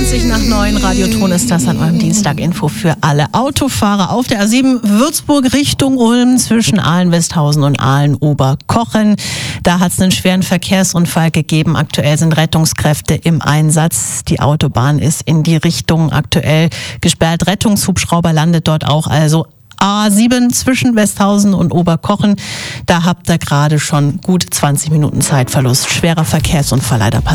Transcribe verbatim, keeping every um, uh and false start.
zwanzig nach neun, Radioton ist das an eurem Dienstag-Info für alle Autofahrer. Auf der A sieben Würzburg Richtung Ulm zwischen Aalen-Westhausen und Aalen-Oberkochen. Da hat es einen schweren Verkehrsunfall gegeben. Aktuell sind Rettungskräfte im Einsatz. Die Autobahn ist in die Richtung aktuell gesperrt. Rettungshubschrauber landet dort auch, also A sieben zwischen Westhausen und Oberkochen. Da habt ihr gerade schon gut zwanzig Minuten Zeitverlust. Schwerer Verkehrsunfall leider passiert.